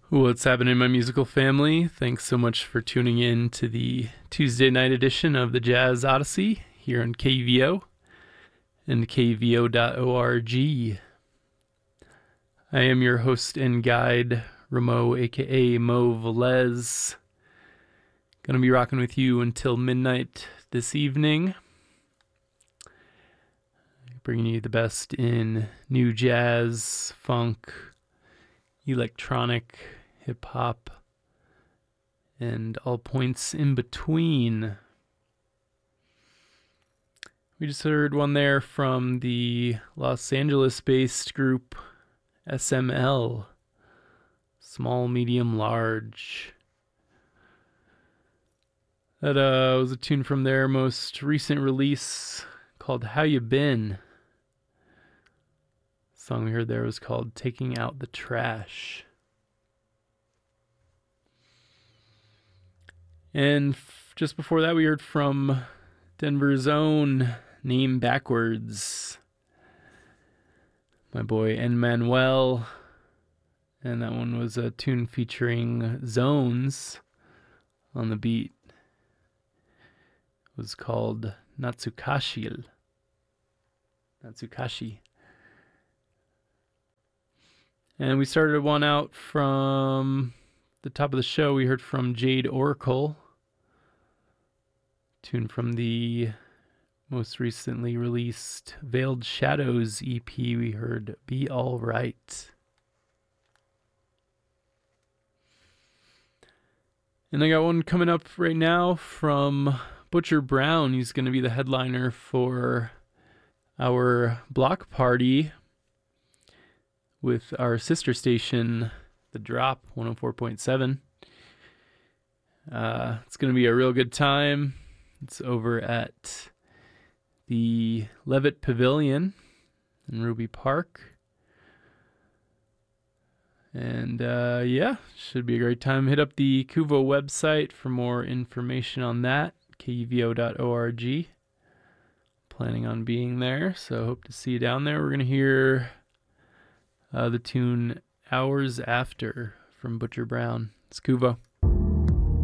What's happening, my musical family? Thanks so much for tuning in to the Tuesday night edition of the Jazz Odyssey here on KVO and kvo.org. I am your host and guide, Ramo, aka Mo Velez. Gonna be rocking with you until midnight this evening, bringing you the best in new jazz, funk, electronic, hip-hop, and all points in between. We just heard one there from the Los Angeles-based group SML, Small, Medium, Large. That was a tune from their most recent release called How You Been. The song we heard there was called Taking Out the Trash. And just before that, we heard from Denver's own Name Backwards, my boy N-Manuel. And that one was a tune featuring Zones on the beat. It was called Natsukashi. And we started one out from the top of the show. We heard from Jade Oracle, tune from the most recently released Veiled Shadows EP. We heard Be All Right. And I got one coming up right now from Butcher Brown. He's going to be the headliner for our block party with our sister station, The Drop 104.7. It's going to be a real good time. It's over at the Levitt Pavilion in Ruby Park. And should be a great time. Hit up the Kuvo website for more information on that, kvo.org. Planning on being there, so hope to see you down there. We're going to hear the tune Hours After from Butcher Brown. It's Kuvo.